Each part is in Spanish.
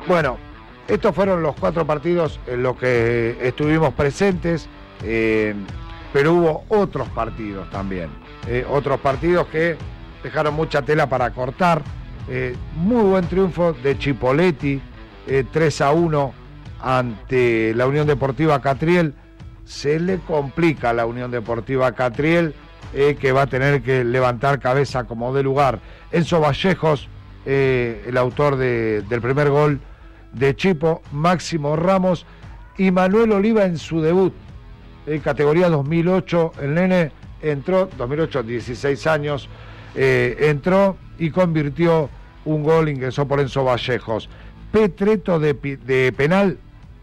Bueno, estos fueron los 4 partidos en los que estuvimos presentes, pero hubo otros partidos también. Otros partidos que dejaron mucha tela para cortar. Muy buen triunfo de Chipoleti, 3-1 ante la Unión Deportiva Catriel. Se le complica a la Unión Deportiva Catriel, que va a tener que levantar cabeza como de lugar. Enzo Vallejos, el autor del primer gol de Chipo, Máximo Ramos y Manuel Oliva en su debut, categoría 2008. El nene entró, 2008, 16 años, entró y convirtió un gol, ingresó por Enzo Vallejos. Petreto de penal,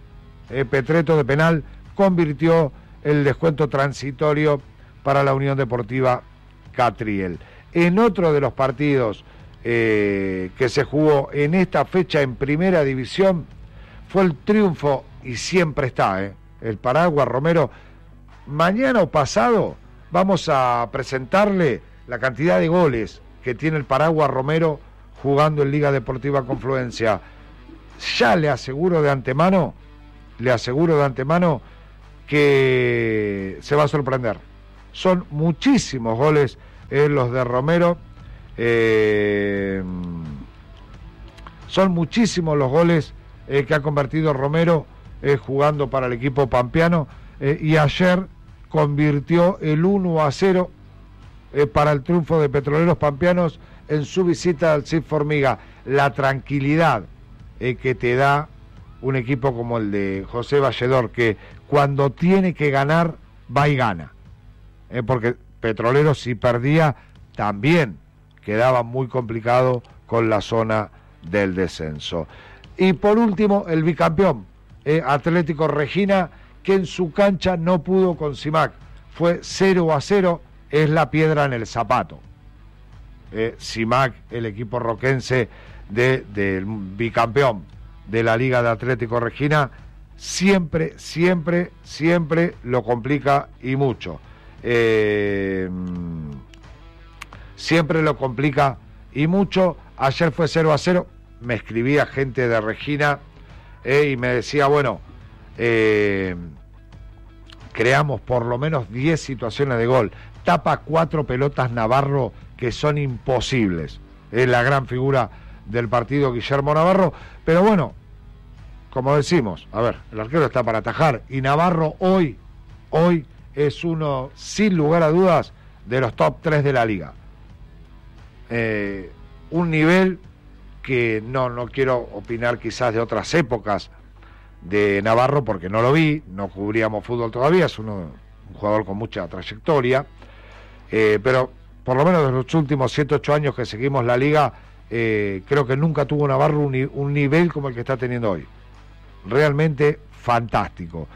convirtió el descuento transitorio para la Unión Deportiva Catriel. En otro de los partidos que se jugó en esta fecha en Primera División fue el triunfo, y siempre está, el Paraguas Romero. Mañana o pasado vamos a presentarle la cantidad de goles que tiene el Paraguas Romero jugando en Liga Deportiva Confluencia. Ya le aseguro de antemano que se va a sorprender. Son muchísimos goles los de Romero. Son muchísimos los goles que ha convertido Romero jugando para el equipo pampeano, y ayer convirtió el 1-0 para el triunfo de Petroleros Pampeanos en su visita al CIF Formiga. La tranquilidad que te da un equipo como el de José Valledor, que cuando tiene que ganar va y gana, porque Petroleros, si perdía, también quedaba muy complicado con la zona del descenso. Y por último, el bicampeón, Atlético Regina, que en su cancha no pudo con Simac, fue 0-0, es la piedra en el zapato. Simac, el equipo roquense del bicampeón de la Liga de Atlético Regina, siempre lo complica, y mucho. Siempre lo complica y mucho. Ayer fue 0-0, me escribía gente de Regina y me decía, bueno, creamos por lo menos 10 situaciones de gol, tapa 4 pelotas Navarro que son imposibles. Es la gran figura del partido Guillermo Navarro, pero bueno, como decimos, a ver, el arquero está para atajar, y Navarro hoy es uno, sin lugar a dudas, de los top 3 de la liga. Un nivel que no quiero opinar quizás de otras épocas de Navarro, porque no lo vi, no cubríamos fútbol todavía, es un jugador con mucha trayectoria, pero por lo menos de los últimos 7-8 años que seguimos la liga, creo que nunca tuvo Navarro un nivel como el que está teniendo hoy. Realmente fantástico.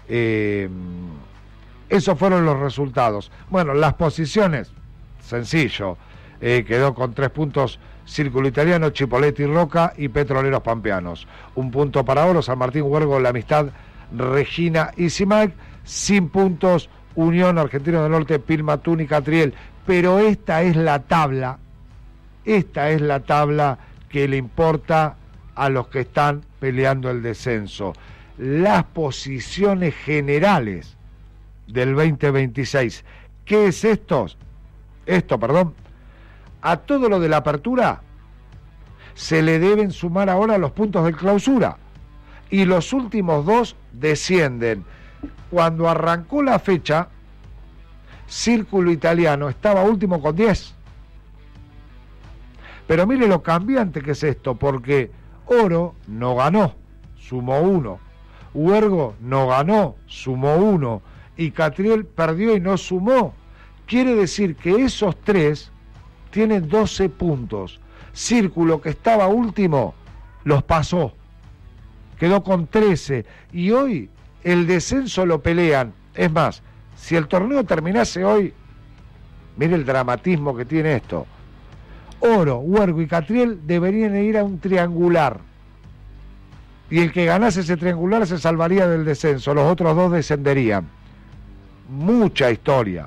Esos fueron los resultados. Bueno, las posiciones, sencillo, quedó con 3 puntos Círculo Italiano, Chipoleti Roca y Petroleros Pampeanos. 1 punto para Oro, San Martín Huergo, La Amistad, Regina y Simac. Sin puntos, Unión, Argentino del Norte, Pilmatún y Catriel. Pero esta es la tabla que le importa a los que están peleando el descenso. Las posiciones generales del 2026. ¿Qué es esto? A todo lo de la apertura se le deben sumar ahora los puntos de clausura, y los últimos 2 descienden. Cuando arrancó la fecha, Círculo Italiano estaba último con 10. Pero mire lo cambiante que es esto, porque Oro no ganó, sumó 1. Huergo no ganó, sumó 1. Y Catriel perdió y no sumó. Quiere decir que esos 3 tienen 12 puntos. Círculo, que estaba último, los pasó. Quedó con 13. Y hoy el descenso lo pelean. Es más, si el torneo terminase hoy, mire el dramatismo que tiene esto. Oro, Huergo y Catriel deberían ir a un triangular. Y el que ganase ese triangular se salvaría del descenso. Los otros 2 descenderían. Mucha historia.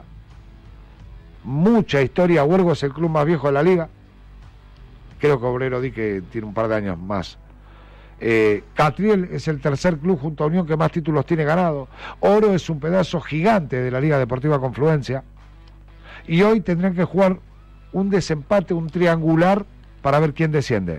Huergo es el club más viejo de la liga. Creo que Obrero di que tiene un par de años más. Catriel es el tercer club junto a Unión que más títulos tiene ganado. Oro es un pedazo gigante de la Liga Deportiva Confluencia. Y hoy tendrán que jugar un desempate, un triangular, para ver quién desciende.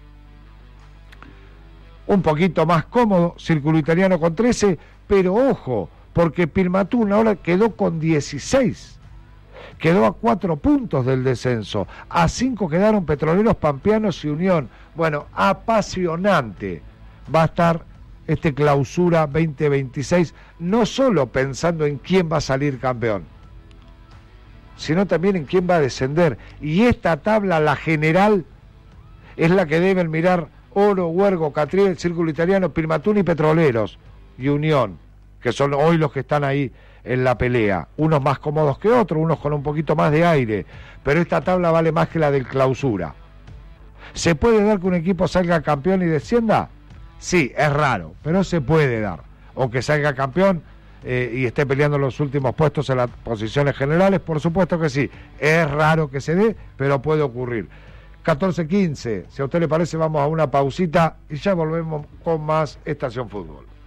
Un poquito más cómodo, Círculo Italiano con 13, pero ojo, porque Pilmatún ahora quedó con 16. Quedó a 4 puntos del descenso. A 5 quedaron Petroleros, Pampeanos y Unión. Bueno, apasionante va a estar este clausura 2026, no solo pensando en quién va a salir campeón, sino también en quién va a descender. Y esta tabla, la general, es la que deben mirar Oro, Huergo, Catriel, Círculo Italiano, Pilmatún y Petroleros y Unión, que son hoy los que están ahí en la pelea, unos más cómodos que otros, unos con un poquito más de aire, pero esta tabla vale más que la del clausura. ¿Se puede dar que un equipo salga campeón y descienda? Sí, es raro, pero se puede dar. O que salga campeón y esté peleando los últimos puestos en las posiciones generales, por supuesto que sí. Es raro que se dé, pero puede ocurrir. 14:15, si a usted le parece, vamos a una pausita y ya volvemos con más Estación Fútbol.